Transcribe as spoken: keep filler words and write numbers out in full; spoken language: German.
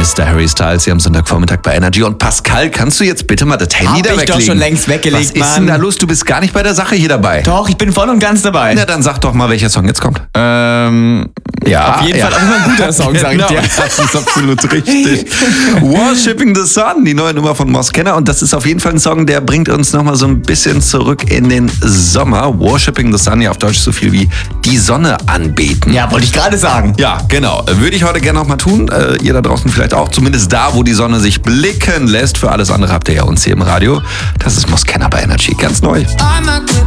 Mister Harry Styles hier am Sonntagvormittag bei Energy. Und Pascal, kannst du jetzt bitte mal das Handy Hab da ich weglegen? doch schon längst weggelegt, Was ist Mann. denn da los? Du bist gar nicht bei der Sache hier dabei. Doch, ich bin voll und ganz dabei. Na, dann sag doch mal, welcher Song jetzt kommt. Ähm, Ja, auf jeden ja. Fall auch immer ein guter Song, sag ich Genau, dir. das ist absolut richtig. Worshipping the Sun, die neue Nummer von Mos Kenner. Und das ist auf jeden Fall ein Song, der bringt uns nochmal so ein bisschen zurück in den Sommer. Worshipping the Sun, ja auf Deutsch so viel wie die Sonne anbeten. Ja, wollte ich gerade sagen. Ja, genau. Würde ich heute gerne noch mal tun. Äh, ihr da draußen vielleicht auch. Zumindest da, wo die Sonne sich blicken lässt. Für alles andere habt ihr ja uns hier im Radio. Das ist Mos Kenner bei Energy. Ganz neu. I'm a good